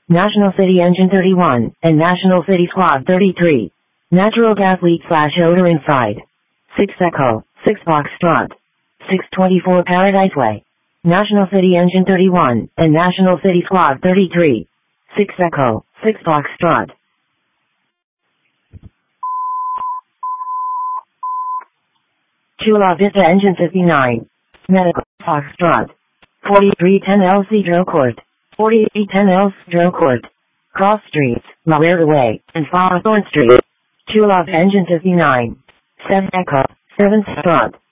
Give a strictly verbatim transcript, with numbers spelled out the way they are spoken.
National City Engine thirty-one, and National City Squad thirty-three. Natural gas leak flash odor inside. six Echo, six Foxtrot. six twenty-four Paradise Way. National City Engine thirty-one, and National City Squad thirty-three. six Echo, six Foxtrot. Chula Vista Engine fifty-nine. Medical, Foxtrot. forty-three ten L C Drill Court. forty-three ten L C Drill Court. Cross Streets, Laredo Way, and Fawthorn Street. Chula Engine fifty-nine. seven Echo, seven Foxtrot.